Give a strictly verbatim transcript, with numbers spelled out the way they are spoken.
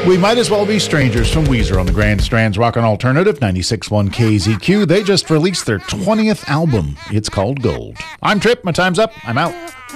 We Might As Well Be Strangers from Weezer on the Grand Strands Rock and Alternative ninety-six point one K Z Q. They just released their twentieth album. It's called Gold. I'm Trip. My time's up. I'm out.